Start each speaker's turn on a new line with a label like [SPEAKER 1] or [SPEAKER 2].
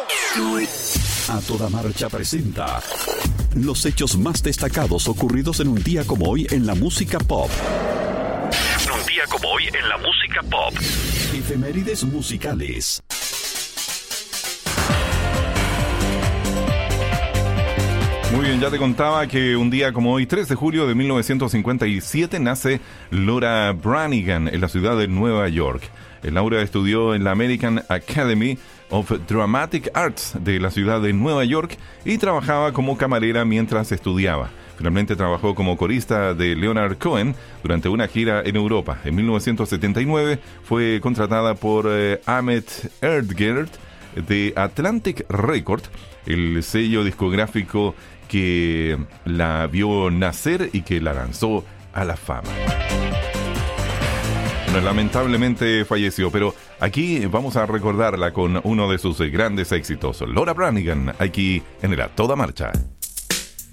[SPEAKER 1] A Toda Marcha presenta los hechos más destacados ocurridos en un día como hoy en la música pop.
[SPEAKER 2] Un día como hoy en la música pop.
[SPEAKER 1] Efemérides musicales.
[SPEAKER 3] Muy bien, ya te contaba que un día como hoy, 3 de julio de 1957, nace Laura Branigan en la ciudad de Nueva York. Laura estudió en la American Academy of Dramatic Arts de la ciudad de Nueva York y trabajaba como camarera mientras estudiaba. Finalmente trabajó como corista de Leonard Cohen durante una gira en Europa. En 1979 fue contratada por Ahmet Ertegun de Atlantic Records, el sello discográfico que la vio nacer y que la lanzó a la fama. Bueno, lamentablemente falleció, pero aquí vamos a recordarla con uno de sus grandes éxitos, Laura Branigan, aquí en el A Toda Marcha.